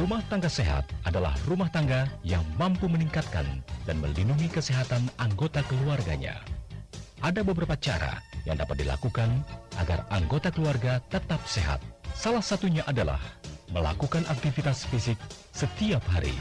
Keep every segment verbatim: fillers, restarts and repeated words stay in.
Rumah tangga sehat adalah rumah tangga yang mampu meningkatkan dan melindungi kesehatan anggota keluarganya. Ada beberapa cara yang dapat dilakukan agar anggota keluarga tetap sehat. Salah satunya adalah melakukan aktivitas fisik setiap hari.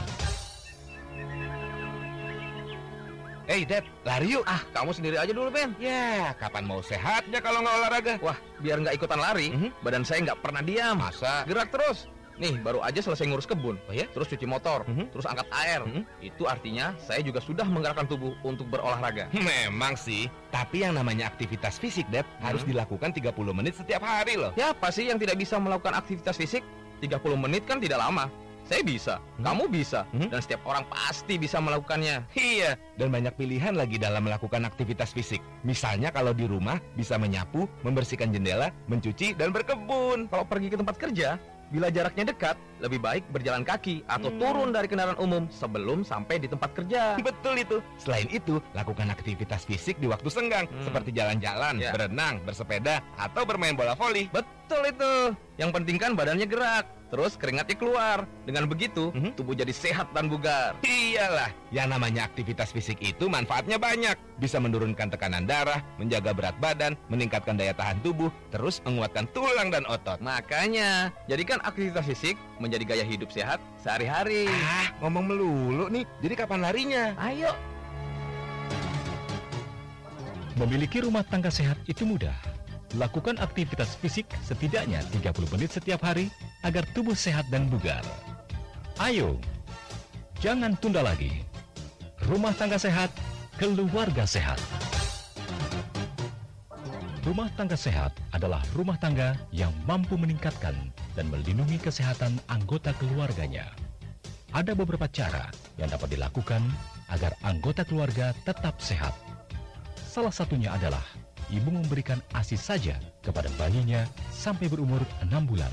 Eh, hey, Dad, lari yuk. Ah, kamu sendiri aja dulu, Ben. Ya, kapan mau sehatnya kalau nggak olahraga? Wah, biar nggak ikutan lari, Mhm. badan saya nggak pernah diam. Masa? Gerak terus. Nih, baru aja selesai ngurus kebun. Oh ya? Terus cuci motor, Mhm. terus angkat air. Mhm. Itu artinya saya juga sudah menggerakkan tubuh untuk berolahraga. Memang sih, tapi yang namanya aktivitas fisik, Dad, Hmm. harus dilakukan tiga puluh menit setiap hari loh. Siapa sih yang tidak bisa melakukan aktivitas fisik? tiga puluh menit kan tidak lama. Saya bisa, Hmm. kamu bisa, Hmm. dan setiap orang pasti bisa melakukannya. Iya, dan banyak pilihan lagi dalam melakukan aktivitas fisik. Misalnya kalau di rumah bisa menyapu, membersihkan jendela, mencuci, dan berkebun. Kalau pergi ke tempat kerja, bila jaraknya dekat, lebih baik berjalan kaki atau Hmm. turun dari kendaraan umum sebelum sampai di tempat kerja. Betul itu. Selain itu, lakukan aktivitas fisik di waktu senggang, Hmm. seperti jalan-jalan, Ya. berenang, bersepeda, atau bermain bola voli. Betul itu. Yang penting kan badannya gerak, terus keringatnya keluar. Dengan begitu, Mhm. tubuh jadi sehat dan bugar. Iyalah, yang namanya aktivitas fisik itu manfaatnya banyak. Bisa menurunkan tekanan darah, menjaga berat badan, meningkatkan daya tahan tubuh, terus menguatkan tulang dan otot. Makanya, jadikan aktivitas fisik menjadi gaya hidup sehat sehari-hari. Ah, ngomong melulu nih. Jadi kapan larinya? Ayo. Memiliki rumah tangga sehat itu mudah. Lakukan aktivitas fisik setidaknya tiga puluh menit setiap hari agar tubuh sehat dan bugar. Ayo, jangan tunda lagi. Rumah tangga sehat, keluarga sehat. Rumah tangga sehat adalah rumah tangga yang mampu meningkatkan dan melindungi kesehatan anggota keluarganya. Ada beberapa cara yang dapat dilakukan agar anggota keluarga tetap sehat. Salah satunya adalah ibu memberikan ASI saja kepada bayinya sampai berumur enam bulan.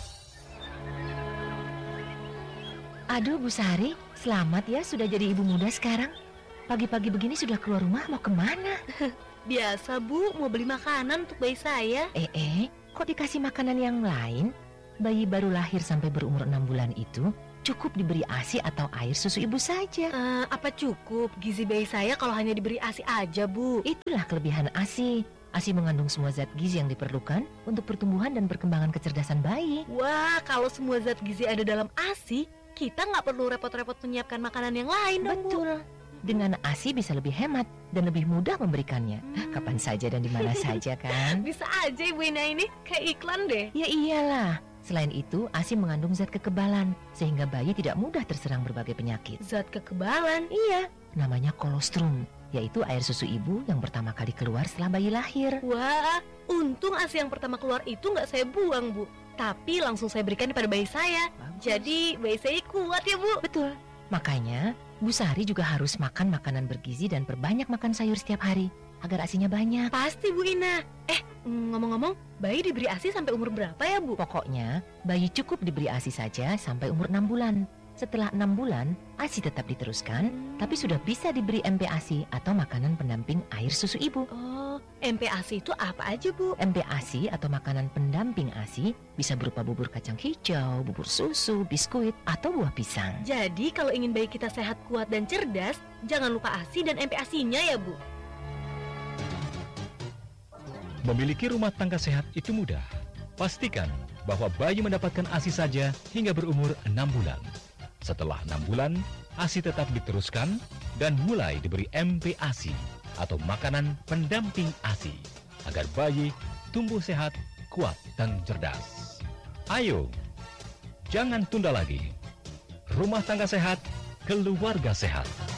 Aduh, Bu Sari, selamat ya sudah jadi ibu muda sekarang. Pagi-pagi begini sudah keluar rumah, mau kemana? Biasa, Bu, mau beli makanan untuk bayi saya. Eh, eh, kok dikasih makanan yang lain? Bayi baru lahir sampai berumur enam bulan itu cukup diberi ASI atau air susu ibu saja. Eh, apa cukup gizi bayi saya kalau hanya diberi ASI aja, Bu? Itulah kelebihan ASI. ASI mengandung semua zat gizi yang diperlukan untuk pertumbuhan dan perkembangan kecerdasan bayi. Wah, kalau semua zat gizi ada dalam ASI, kita nggak perlu repot-repot menyiapkan makanan yang lain dong, Bu. Betul. Dengan ASI bisa lebih hemat dan lebih mudah memberikannya. Hmm. Kapan saja dan di mana saja kan? Bisa aja Ibu Ina ini kayak iklan deh. Ya iyalah. Selain itu, ASI mengandung zat kekebalan sehingga bayi tidak mudah terserang berbagai penyakit. Zat kekebalan. Iya, namanya kolostrum, yaitu air susu ibu yang pertama kali keluar setelah bayi lahir. Wah, untung ASI yang pertama keluar itu nggak saya buang, Bu. Tapi langsung saya berikan kepada bayi saya. Bagus. Jadi bayi saya kuat ya, Bu. Betul. Makanya, Bu Sari juga harus makan makanan bergizi dan perbanyak makan sayur setiap hari agar ASINya banyak. Pasti, Bu Ina. Eh, ngomong-ngomong, bayi diberi ASI sampai umur berapa ya, Bu? Pokoknya, bayi cukup diberi ASI saja sampai umur enam bulan. Setelah enam bulan, ASI tetap diteruskan, tapi sudah bisa diberi M P A S I atau makanan pendamping air susu ibu. Oh, M P A S I itu apa aja, Bu? M P A S I atau makanan pendamping ASI bisa berupa bubur kacang hijau, bubur susu, biskuit, atau buah pisang. Jadi kalau ingin bayi kita sehat, kuat, dan cerdas, jangan lupa ASI dan M P A S I-nya ya, Bu. Memiliki rumah tangga sehat itu mudah. Pastikan bahwa bayi mendapatkan ASI saja hingga berumur enam bulan. Setelah enam bulan, ASI tetap diteruskan dan mulai diberi M P A S I atau makanan pendamping ASI agar bayi tumbuh sehat, kuat, dan cerdas. Ayo, jangan tunda lagi. Rumah tangga sehat, keluarga sehat.